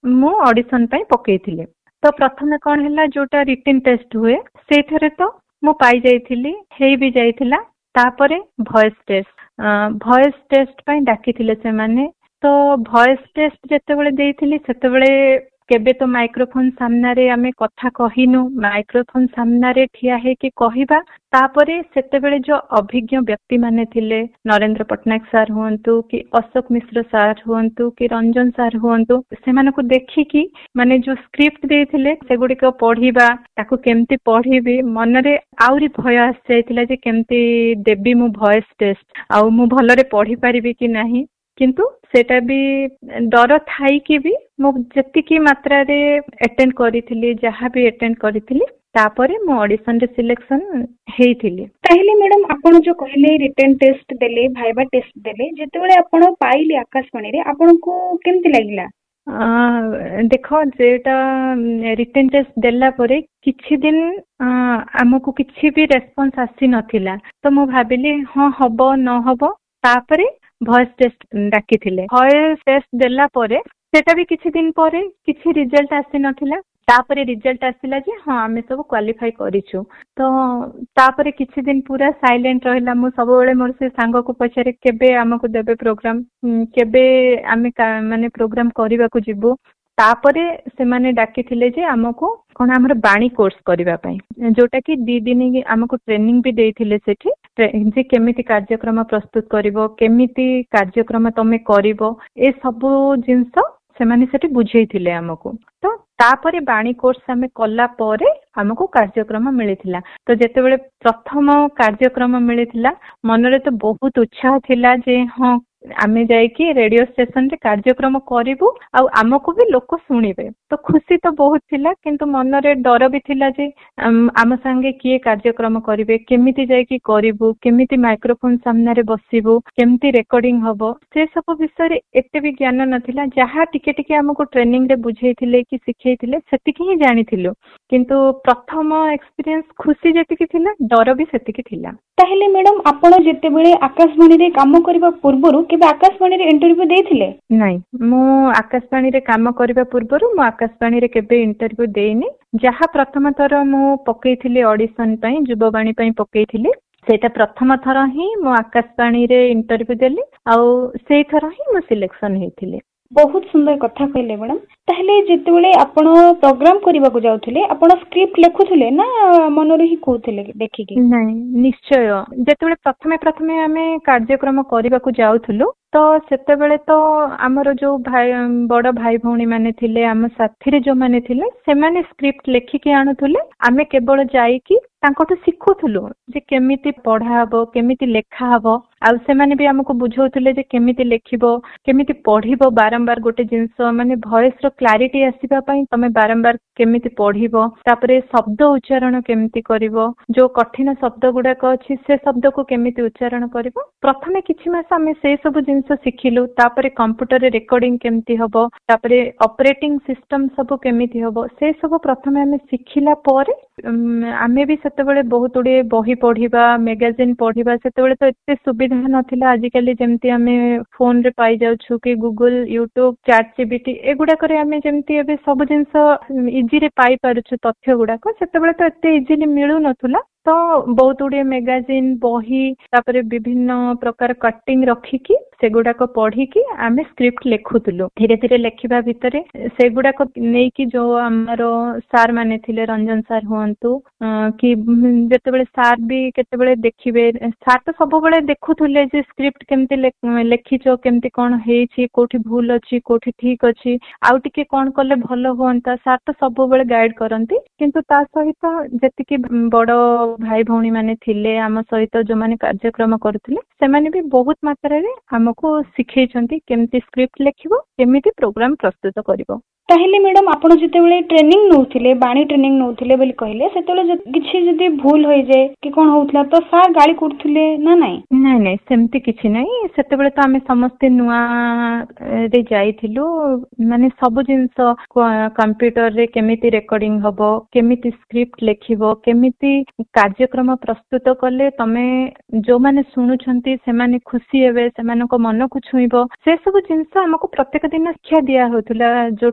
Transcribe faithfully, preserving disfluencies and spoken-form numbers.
ମୁଁ ऑडिशन ପାଇଁ पकेइथिले। तो प्रथमे कौन है जोटा रिटन टेस्ट हुए से तो मु पाई जाइथिली हेई भी जाइथिला। तापरे वॉइस टेस्ट वॉइस टेस्ट पई डाकिथिले से माने। तो वॉइस टेस्ट जेतेबेले देइथिली सेतेबेले केबे तो माइक्रोफोन सामना रे आमे कथा कहिनु, माइक्रोफोन सामना रे ठिया हे कि कहिबा। तापरे सेतेबेले जो अभिज्ञ व्यक्ति माने थिले, नरेंद्र पटनायक सार हुअंतु कि अशोक मिश्र सार हुअंतु कि रंजन सार हुअंतु, सेमानकु देखिकी माने जो स्क्रिप्ट देइथिले सेगुडी को पढ़िबा, ताकु केमती पढ़िबी मनरे आउरी भय आस जाइथिला जे केमती देबी मु वॉइस टेस्ट आउ मु भलरे पढ़ी पारिबी कि नाही। किंतु सेटा भी डर थाई कि भी मु जतिकी मात्रा रे अटेंड करिथिली, जहाँ भी अटेंड करिथिली तापरे मु ऑडिशन रे सिलेक्शन हेइथिली। ताहिले मैडम आपण जो कहले रिटन टेस्ट देले, भाइबा टेस्ट देले, जेतेबेले आपण पाइले आकाशवाणी रे आपनको केमती लागिला? देखो जेटा रिटन टेस्ट देला परे किछि दिन आमको किछि भी रेस्पॉन्स आसी नथिला। तो मु भाबिली हाँ हबो न हबो। तापरे वॉइस टेस्ट डाकी थिले। वॉइस टेस्ट देला परे सेटा भी किछि दिन परे किछि रिजल्ट आसी नथिला। तापरे रिजल्ट आसिला जे हाँ आमे सब क्वालिफाई करिछु। तो तापरे किछि दिन पूरा साइलेंट रहिला। मु सब बेले मोर से सांग को पछरे केबे हमको देबे प्रोग्राम, केबे आमे माने प्रोग्राम करिबा को जिवो। तापरे से माने डाकी थिले जे हमको कोन हमर बाणी कोर्स करिबा पई, जोटा कि दी दिन हमको ट्रेनिंग भी देइथिले सेठी जे केमिति कार्यक्रम प्रस्तुत करिवो, केमिति कार्यक्रम तमे करिवो, ए सब जिंस से माने सेठी बुझेइथिले हमको। तो तापरे बाणी कोर्स हमें कला परे हमको कार्यक्रम मिलिथिला। तो जेतेबेले प्रथम कार्यक्रम मिलिथिला मनरे तो बहुत उत्साह थिला जे हाँ आमे जाई कि रेडियो स्टेशन रे कार्यक्रम करिवु आ हमको भी लोक सुनिबे। तो खुशी तो बहुत थिला, किंतु मनरे डर भी थिला जे आम संगे किए कार्यक्रम करिवे, केमिति जाई कि करिवु, केमिति माइक्रोफोन सामने रे बसिबु, केमिति रेकॉर्डिंग हबो, से सब विषय रे एते भी ज्ञान नथिला। जहा टिके टिके हमको ट्रेनिंग रे बुझेइथिले कि सिखेइथिले सेतिकी ही जानिथिलु। किंतु प्रथम एक्सपीरियंस खुशी जेतिकी थिला, डर भी सेतिकी थिला। ताहेले मैडम आपण जेतेबेले आकाशवाणी रे काम करबा पूर्वरु केबे आकाशवाणी रे इंटरव्यू देइथिले? नहीं, मु आकाशवाणी रे काम करबा पूर्वरु मु आकाशवाणी रे केबे इंटरव्यू देइनी। जहा प्रथम थर मु पकेइथिले ऑडिशन पई, युववाणी पई पकेइथिले, सेटा प्रथम थर ही मु आकाशवाणी रे इंटरव्यू देली आउ सेई थर ही मु सिलेक्शन हेइथिले। बहुत सुंदर कथा कहले मैडम। ताहले जेतेबेले आपण प्रोग्राम करबा को जाउथिले आपण स्क्रिप्ट लेखुथिले ना मनरे ही कहउथिले देखिके? नहीं, निश्चय जेतेबेले प्रथमे प्रथमे हमें कार्यक्रम करबा को जाउथुलु तो सेतेबेले तो आमर जो भाई बड़ भाई भौणी माने थिले, आम साथी रे जो माने थिले से माने स्क्रिप्ट लेखिके आनुथुले। आमे केवल जाईकी तांकोटु सिखुथुलु जे केमिति पढ़ा हबो, केमिति लेखा हबो, आ से माने भी हमको बुझौथुले जे केमिति लेखिबो, केमिति पढ़िबो। बारंबार गोटे जिंस माने वॉइस रो क्लैरिटी आसीबा पई तमे बारंबार केमिति पढ़िबो, तापरे शब्द उच्चारण केमिति करिवो, जो कठिन शब्द गुडाक अछि से शब्द को केमिति उच्चारण करिवो। प्रथमे किछि मास हमें से सब जिंस शिखिलु। तापरे कंप्यूटर रे रेकॉर्डिंग केमिति हबो, तापरे ऑपरेटिंग सिस्टम सब केमिति हबो, से सब प्रथमे हमें शिखिला परे आमे भी सेतेबेले बहुत उड़े बही पढ़िबा, मैगजीन पढ़िबा। सेतेबेले तो एते सुविधा नथिला आजिकली जेमती आमे फोन रे पाई जाउछु कि गूगल, यूट्यूब, चैट जीपीटी एगुडा करे आमे जेमती एबे सब जिंस इजी रे पाई पारुछु तथ्य गुडाक, सेतेबेले तो एते इजीली मिलु नथुला। तो बहुत उड़े मैगजीन, बही, तापरे विभिन्न प्रकार कटिंग रखिकी सेगुडाक पढ़िकी आमे स्क्रिप्ट लेखुथुलु। धीरे धीरे लेखिबा भितरे सेगुडाक नेकी जो हमरो सार माने थिले, रंजन सार हुअंतु कि जेतेबेले सार भी केतेबेले देखिबे, सार तो सब बेले देखुथुले जे स्क्रिप्ट केमती लेखिचो, केमती कोन हेइछि, कोठी भूल अछि, कोठी ठीक अछि, आउ टिके कोन कले भलो होंता। सार तो सब बेले गाइड करंती। किंतु ता सहित जेतिकी बड़ भाई भौणी माने थिले आम सहित जो माने कार्यक्रम करथिले से माने भी बहुत मात्रा रे हमको सिखेइछंती केमती स्क्रिप्ट लेखिबो, केमिति प्रोग्राम प्रस्तुत करिवो। ताहेले मैडम आपण जेतेबेले ट्रेनिंग नउथिले, बाणी ट्रेनिंग नउथिले बोली कहले, सेतेबेले किछि जदी भूल होई जाय कि कोन होउथला तो सार गाली करथुले ना नाही? नाही नाही, सेमती किछि नाही। सेतेबेले तो आमे समस्त नुआ रे जाइथिलु, माने सब जिंस कंप्यूटर रे केमिति रेकॉर्डिंग हबो, केमिति स्क्रिप्ट लेखिबो, केमिति कार्यक्रम प्रस्तुत कले तमे जो माने सुनुछंती से माने खुशी हेबे, सेमानको मन को छुइबो, से सब जिंस हमको प्रत्येक दिन शिक्षा दिया होतुला। जो